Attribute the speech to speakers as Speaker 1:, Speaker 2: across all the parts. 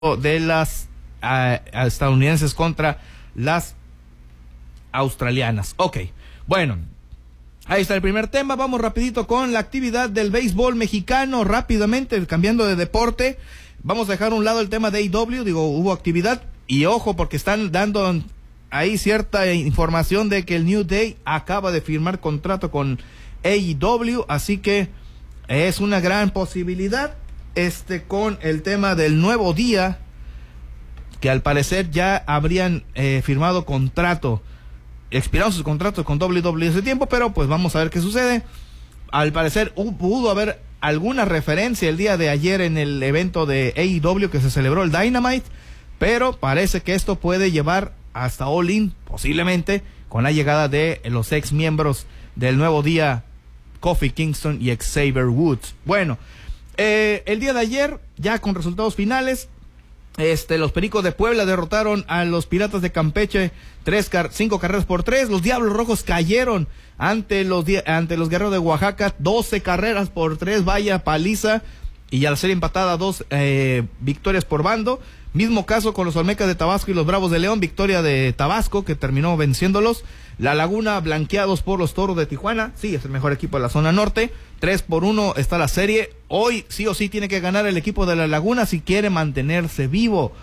Speaker 1: de las estadounidenses contra las australianas. Ok, bueno, ahí está el primer tema. Vamos rapidito con la actividad del béisbol mexicano, rápidamente, cambiando de deporte. Vamos a dejar a un lado el tema de AEW, hubo actividad, y ojo, porque están dando ahí cierta información de que el New Day acaba de firmar contrato con AEW, así que es una gran posibilidad con el tema del Nuevo Día, que al parecer ya habrían firmado contrato, expiraron sus contratos con WWE hace tiempo, pero pues vamos a ver qué sucede. Al parecer pudo haber alguna referencia el día de ayer en el evento de AEW que se celebró, el Dynamite, pero parece que esto puede llevar hasta All In, posiblemente, con la llegada de los ex miembros del Nuevo Día, Kofi Kingston y Xavier Woods. Bueno, el día de ayer, ya con resultados finales, los Pericos de Puebla derrotaron a los Piratas de Campeche 5 carreras por 3. Los Diablos Rojos cayeron ante los Guerreros de Oaxaca 12 carreras por 3. Vaya paliza. Y al ser empatada 2 victorias por bando. Mismo caso con los Olmecas de Tabasco y los Bravos de León. Victoria de Tabasco, que terminó venciéndolos. La Laguna blanqueados por los Toros de Tijuana. Sí, es el mejor equipo de la zona norte. 3-1 está la serie. Hoy sí o sí tiene que ganar el equipo de la Laguna si quiere mantenerse vivo.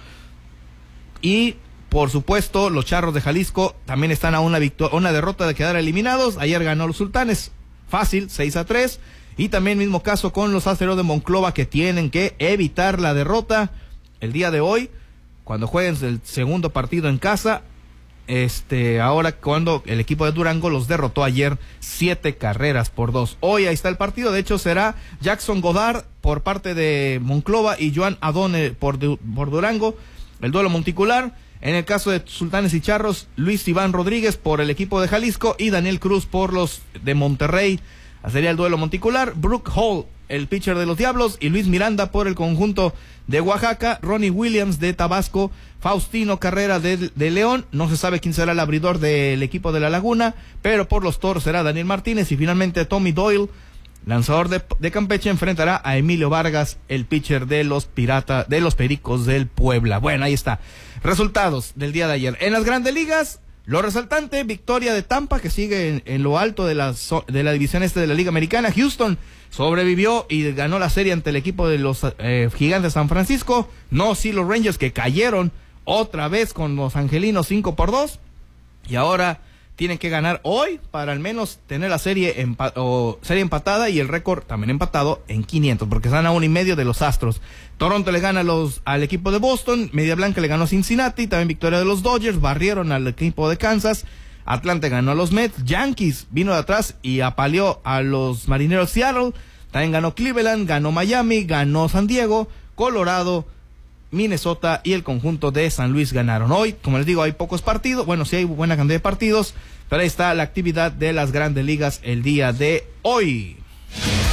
Speaker 1: Y por supuesto los Charros de Jalisco también están a una derrota de quedar eliminados. Ayer ganó los Sultanes, fácil, 6-3. Y también mismo caso con los Aceros de Monclova, que tienen que evitar la derrota el día de hoy, cuando jueguen el segundo partido en casa. Ahora cuando el equipo de Durango los derrotó ayer 7 carreras por 2. Hoy ahí está el partido. De hecho será Jackson Godard por parte de Monclova y Joan Adone por Durango, el duelo monticular. En el caso de Sultanes y Charros, Luis Iván Rodríguez por el equipo de Jalisco y Daniel Cruz por los de Monterrey. Sería el duelo monticular. Brooke Hall, el pitcher de los Diablos, y Luis Miranda por el conjunto de Oaxaca. Ronnie Williams de Tabasco, Faustino Carrera de León. No se sabe quién será el abridor del equipo de la Laguna, pero por los Toros será Daniel Martínez. Y finalmente Tommy Doyle, lanzador de Campeche, enfrentará a Emilio Vargas, el pitcher de los Pericos del Puebla. Bueno, ahí está. Resultados del día de ayer. En las Grandes Ligas, lo resaltante, victoria de Tampa, que sigue en lo alto de la división de la Liga Americana. Houston sobrevivió y ganó la serie ante el equipo de los Gigantes de San Francisco. No, sí, los Rangers, que cayeron otra vez con los Angelinos 5-2. Y ahora tienen que ganar hoy para al menos tener la serie empatada y el récord también empatado en 500, porque están a 1.5 de los Astros. Toronto le gana al equipo de Boston, Media Blanca le ganó a Cincinnati, también victoria de los Dodgers, barrieron al equipo de Kansas, Atlanta ganó a los Mets, Yankees vino de atrás y apaleó a los Marineros Seattle, también ganó Cleveland, ganó Miami, ganó San Diego, Colorado, Minnesota y el conjunto de San Luis ganaron. Hoy, como les digo, hay pocos partidos, bueno, sí hay buena cantidad de partidos, pero ahí está la actividad de las Grandes Ligas el día de hoy.